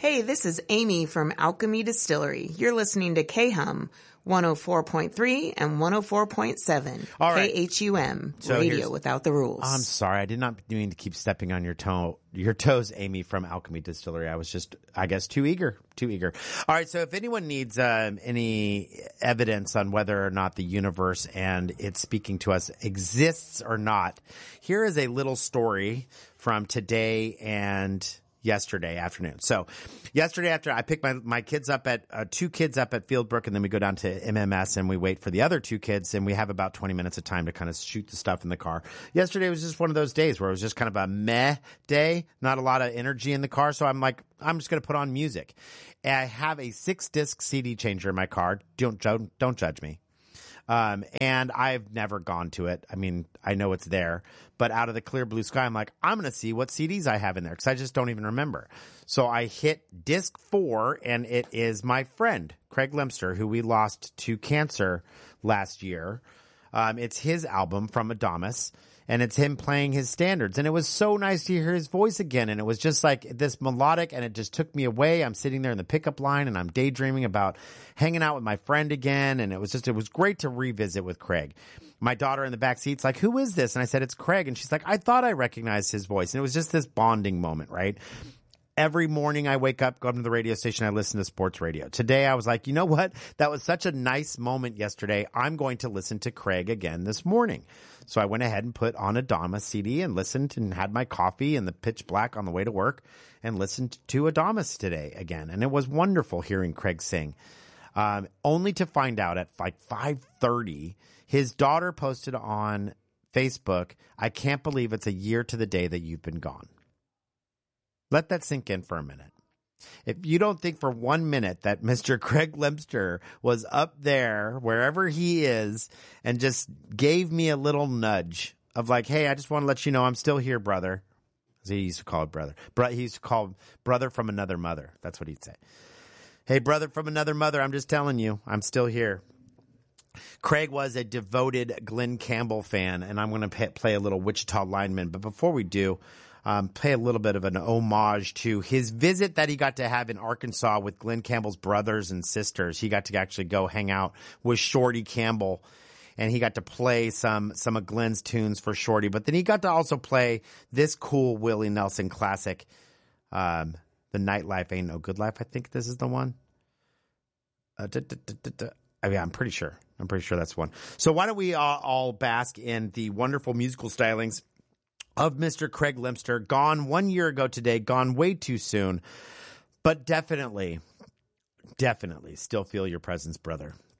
Hey, this is Amy from Alchemy Distillery. You're listening to KHUM 104.3 and 104.7. All right. KHUM, So radio without the rules. I'm sorry. I did not mean to keep stepping on your toes, Amy from Alchemy Distillery. I was just, I guess, too eager. All right. So if anyone needs any evidence on whether or not the universe and it's speaking to us exists or not, here is a little story from today and yesterday afternoon. So yesterday after I picked my kids up at two kids up at Fieldbrook, and then we go down to MMS and we wait for the other two kids, and we have about 20 minutes of time to kind of shoot the stuff in the car. Yesterday was just one of those days where it was just kind of a meh day, not a lot of energy in the car. So I'm like, I'm just going to put on music. And I have a 6-disc CD changer in my car. Don't judge me. And I've never gone to it. I mean, I know it's there, but out of the clear blue sky, I'm like, I'm going to see what CDs I have in there because I just don't even remember. So I hit disc 4, and it is my friend, Craig Lemster, who we lost to cancer last year. It's his album From Adamus, and it's him playing his standards. And it was so nice to hear his voice again. And it was just like this melodic, and it just took me away. I'm sitting there in the pickup line, and I'm daydreaming about hanging out with my friend again. And it was great to revisit with Craig. My daughter in the back seat's like, who is this? And I said, it's Craig. And she's like, I thought I recognized his voice. And it was just this bonding moment, right? Every morning I wake up, go to the radio station, I listen to sports radio. Today I was like, you know what? That was such a nice moment yesterday. I'm going to listen to Craig again this morning. So I went ahead and put on Adamus CD and listened and had my coffee in the pitch black on the way to work and listened to Adamus today again. And it was wonderful hearing Craig sing. Only to find out at like 5:30, his daughter posted on Facebook, I can't believe it's a year to the day that you've been gone. Let that sink in for a minute. If you don't think for 1 minute that Mr. Craig Lemster was up there, wherever he is, and just gave me a little nudge of like, hey, I just want to let you know I'm still here, brother. As he used to call it brother. He used to call brother from another mother. That's what he'd say. Hey, brother from another mother, I'm just telling you, I'm still here. Craig was a devoted Glenn Campbell fan, and I'm going to play a little Wichita lineman. But before we do, pay a little bit of an homage to his visit that he got to have in Arkansas with Glenn Campbell's brothers and sisters. He got to actually go hang out with Shorty Campbell, and he got to play some of Glenn's tunes for Shorty. But then he got to also play this cool Willie Nelson classic, The Nightlife Ain't No Good Life. I think this is the one. I mean, I'm pretty sure that's one. So why don't we all bask in the wonderful musical stylings of Mr. Craig Lemster, gone 1 year ago today, gone way too soon, but definitely still feel your presence, brother.